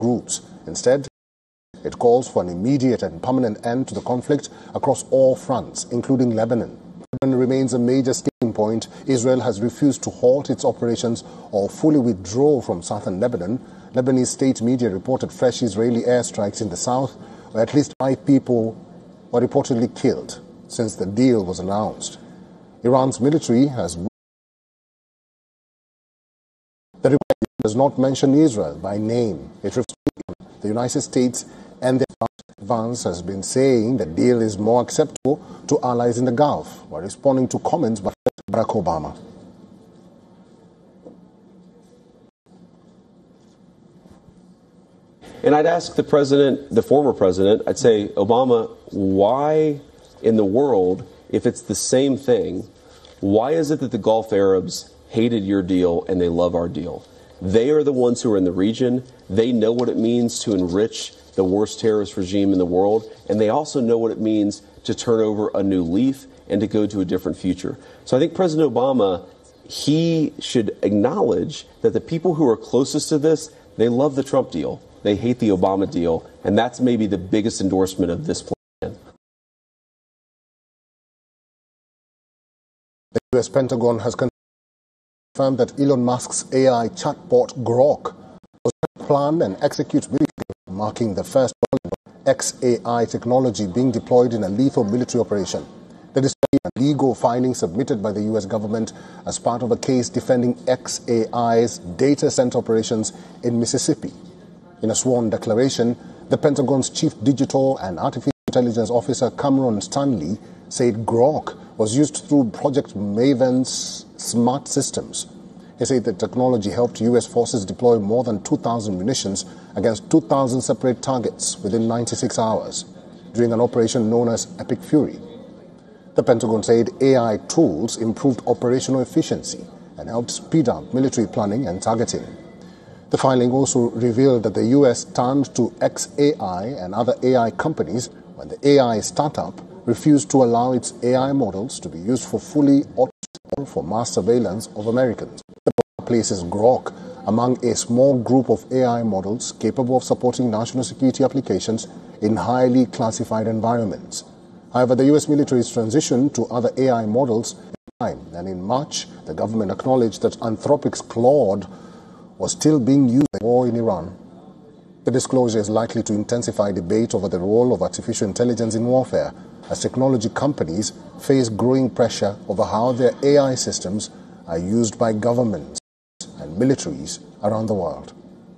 groups. Instead, it calls for an immediate and permanent end to the conflict across all fronts, including Lebanon. Lebanon remains a major sticking point. Israel has refused to halt its operations or fully withdraw from southern Lebanon. Lebanese state media reported fresh Israeli airstrikes in the south, where at least 5 people were reportedly killed since the deal was announced. Iran's military has... The report does not mention Israel by name. It refers to the United States, and the advance has been saying the deal is more acceptable to allies in the Gulf, while responding to comments by Barack Obama. And I'd ask the president, the former president, I'd say, Obama, why in the world, if it's the same thing, why is it that the Gulf Arabs hated your deal and they love our deal? They are the ones who are in the region. They know what it means to enrich the worst terrorist regime in the world, and they also know what it means to turn over a new leaf and to go to a different future. So I think President Obama, he should acknowledge that the people who are closest to this, they love the Trump deal. They hate the Obama deal, and that's maybe the biggest endorsement of this plan. The U.S. Pentagon has confirmed that Elon Musk's AI chatbot Grok was planned and executed, marking the first XAI technology being deployed in a lethal military operation. That is a legal finding submitted by the U.S. government as part of a case defending XAI's data center operations in Mississippi. In a sworn declaration, the Pentagon's Chief Digital and Artificial Intelligence Officer Cameron Stanley said Grok was used through Project Maven's smart systems. He said the technology helped U.S. forces deploy more than 2,000 munitions against 2,000 separate targets within 96 hours during an operation known as Epic Fury. The Pentagon said AI tools improved operational efficiency and helped speed up military planning and targeting. The filing also revealed that the U.S. turned to XAI and other AI companies when the AI startup refused to allow its AI models to be used for fully autonomous for mass surveillance of Americans. The places Grok among a small group of AI models capable of supporting national security applications in highly classified environments. However, the U.S. military's transition to other AI models in time, and in March, the government acknowledged that Anthropic's Claude was still being used in the war in Iran. The disclosure is likely to intensify debate over the role of artificial intelligence in warfare, as technology companies face growing pressure over how their AI systems are used by governments and militaries around the world.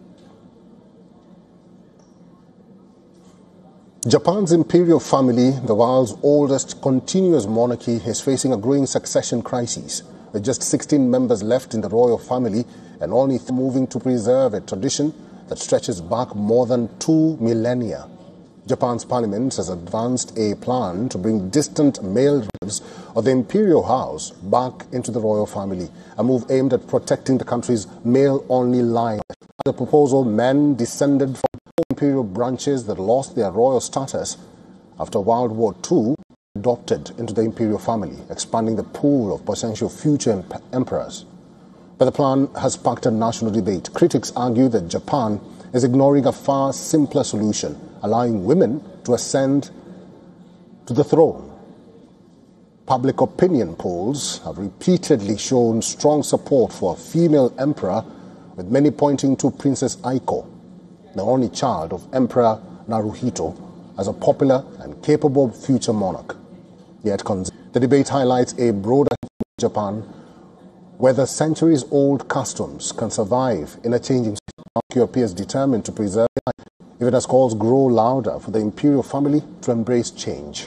Japan's imperial family, the world's oldest continuous monarchy, is facing a growing succession crisis, with just 16 members left in the royal family and only moving to preserve a tradition that stretches back more than 2 millennia. Japan's parliament has advanced a plan to bring distant male relatives of the imperial house back into the royal family, a move aimed at protecting the country's male-only line. The proposal, men descended from imperial branches that lost their royal status after World War II adopted into the imperial family, expanding the pool of potential future emperors. But the plan has sparked a national debate. Critics argue that Japan is ignoring a far simpler solution, allowing women to ascend to the throne. Public opinion polls have repeatedly shown strong support for a female emperor, with many pointing to Princess Aiko, the only child of Emperor Naruhito, as a popular and capable future monarch. Yet the debate highlights a broader Japan, whether centuries-old customs can survive in a changing society. Tokyo appears determined to preserve it, even as calls grow louder for the imperial family to embrace change.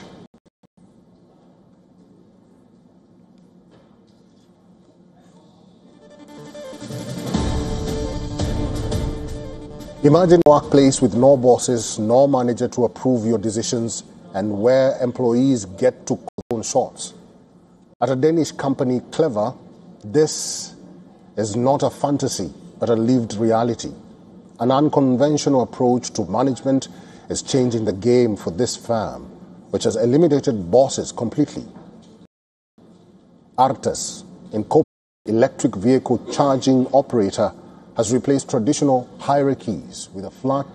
Imagine a workplace with no bosses, no manager to approve your decisions, and where employees get to call their own shots. At a Danish company, Clever, this is not a fantasy, but a lived reality. An unconventional approach to management is changing the game for this firm, which has eliminated bosses completely. Artes, an electric vehicle charging operator, has replaced traditional hierarchies with a flat